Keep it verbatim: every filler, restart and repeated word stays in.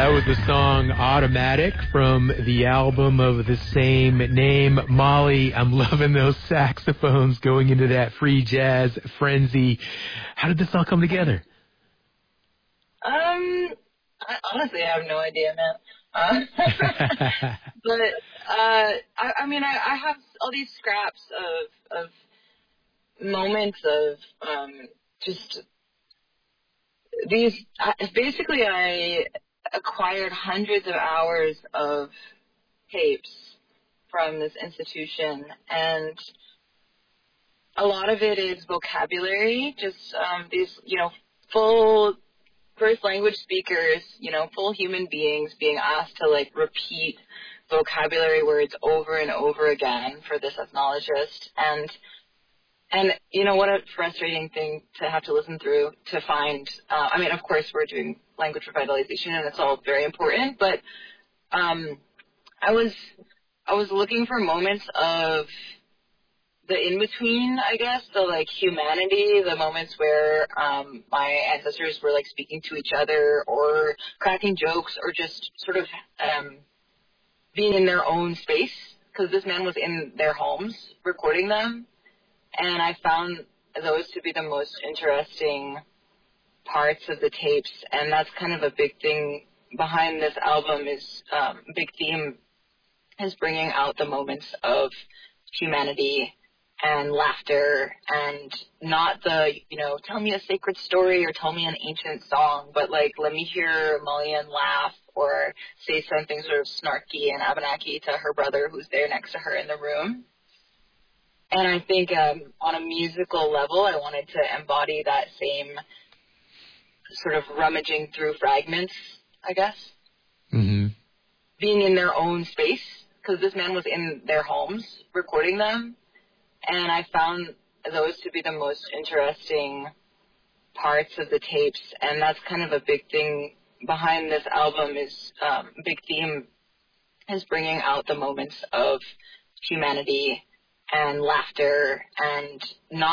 That was the song Automatic from the album of the same name. Molly, I'm loving those saxophones going into that free jazz frenzy. How did this all come together? Um, I honestly have no idea, man. Uh, but, uh, I, I mean, I, I have all these scraps of, of moments of, um, just these, I, basically I acquired hundreds of hours of tapes from this institution, and a lot of it is vocabulary, just um, these, you know, full first language speakers, you know, full human beings being asked to, like, repeat vocabulary words over and over again for this ethnologist. And, and you know, what a frustrating thing to have to listen through to find. Uh, I mean, of course, we're doing language revitalization, and it's all very important, but um, I was I was looking for moments of the in-between, I guess, the, like, humanity, the moments where um, my ancestors were, like, speaking to each other or cracking jokes or just sort of um, being in their own space, because this man was in their homes recording them, and I found those to be the most interesting parts of the tapes, and that's kind of a big thing behind this album is um, a big theme is bringing out the moments of humanity and laughter, and not the, you know, tell me a sacred story or tell me an ancient song, but, like, let me hear Mullion laugh or say something sort of snarky and Abenaki to her brother who's there next to her in the room. And I think um, on a musical level, I wanted to embody that same sort of rummaging through fragments, I guess. Mm-hmm. Being in their own space, because this man was in their homes recording them. And I found those to be the most interesting parts of the tapes, and that's kind of a big thing behind this album is um, a big theme is bringing out the moments of humanity and laughter and not